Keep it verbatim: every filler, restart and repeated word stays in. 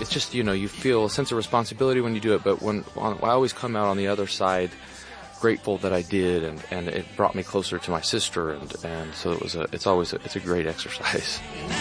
it's just, you know, you feel a sense of responsibility when you do it, but when, on, I always come out on the other side grateful that I did, and, and it brought me closer to my sister, and, and so it was a, it's always a, it's a great exercise.